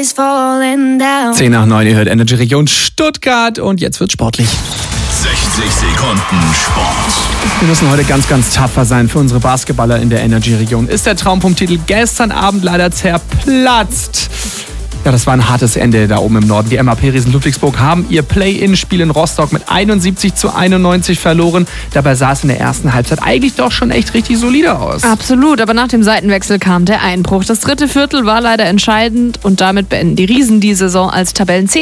is falling down. 10 nach 9, ihr hört Energy Region Stuttgart und jetzt wird's sportlich. 60 Sekunden Sport. Wir müssen heute ganz, ganz tapfer sein für unsere Basketballer in der Energy-Region. Ist der Traumpunktitel gestern Abend leider zerplatzt. Ja, das war ein hartes Ende da oben im Norden. Die MAP Riesen Ludwigsburg haben ihr Play-In-Spiel in Rostock mit 71-91 verloren. Dabei sah es in der ersten Halbzeit eigentlich doch schon echt richtig solide aus. Absolut, aber nach dem Seitenwechsel kam der Einbruch. Das dritte Viertel war leider entscheidend und damit beenden die Riesen die Saison als Tabellenzehnter.